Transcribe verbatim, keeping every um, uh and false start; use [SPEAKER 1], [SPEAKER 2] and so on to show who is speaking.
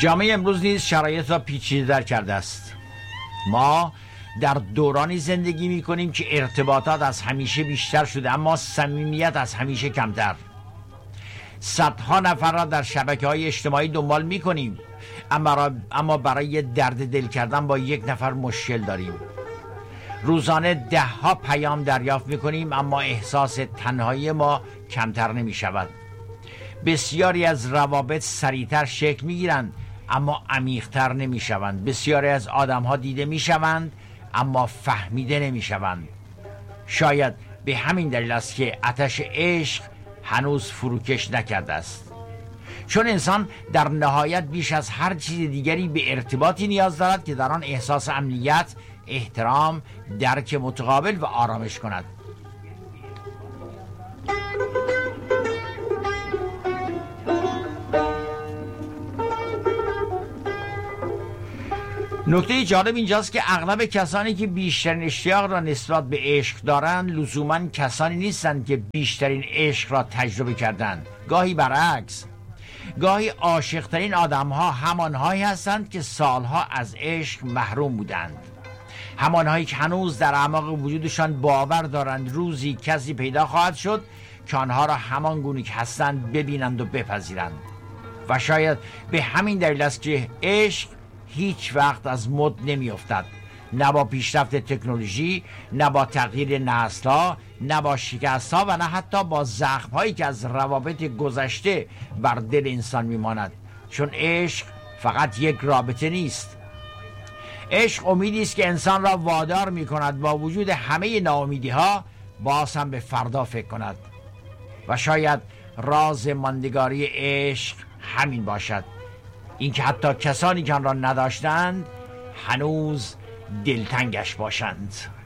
[SPEAKER 1] جامعه امروز نیز شرایط را پیچیده‌تر کرده است. ما در دورانی زندگی می کنیم که ارتباطات از همیشه بیشتر شده، اما صمیمیت از همیشه کمتر. صدها نفر را در شبکه‌های اجتماعی دنبال می کنیم، اما برای درد دل کردن با یک نفر مشکل داریم. روزانه ده ها پیام دریافت می کنیم، اما احساس تنهایی ما کمتر نمی شود. بسیاری از روابط سریعتر شکل می گیرند، اما عمیق‌تر نمی شوند. بسیاری از آدم ها دیده می شوند، اما فهمیده نمی شوند. شاید به همین دلیل است که آتش عشق هنوز فروکش نکرده است. چون انسان در نهایت بیش از هر چیز دیگری به ارتباطی نیاز دارد که در آن احساس امنیت، احترام، درک متقابل و آرامش کند. نکته جالب اینجاست که اغلب کسانی که بیشترین اشتیاق را نسبت به عشق دارند لزوماً کسانی نیستند که بیشترین عشق را تجربه کردند. گاهی برعکس. گاهی عاشق‌ترین آدم‌ها همانهایی هستند که سالها از عشق محروم بودند. همانهایی که هنوز در اعماق وجودشان باور دارند روزی کسی پیدا خواهد شد که آنها را همان گونه که هستند ببینند و بپذیرند. و شاید به همین دلیل است که عشق هیچ وقت از مد نمی افتد. نه با پیشرفت تکنولوژی، نه با تغییر نسل‌ها، نه با شکست‌ها و نه حتی با زخم‌هایی که از روابط گذشته بر دل انسان می‌ماند. چون عشق فقط یک رابطه نیست. عشق امیدی است که انسان را وادار می‌کند با وجود همه ناامیدی‌ها باز هم به فردا فکر کند. و شاید راز ماندگاری عشق همین باشد، اینکه حتی کسانی که آن را نداشتند هنوز دلتنگش باشند.